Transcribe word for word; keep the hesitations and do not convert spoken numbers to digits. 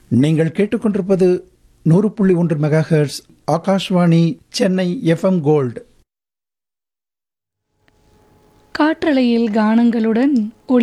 நீங்கள் கேட்டுக்கொண்டிருப்பது நூறு புள்ளி ஒன்று megahertz Akashvani Chennai FM gold. காற்றலையில் கானங்களுடன் ஒளி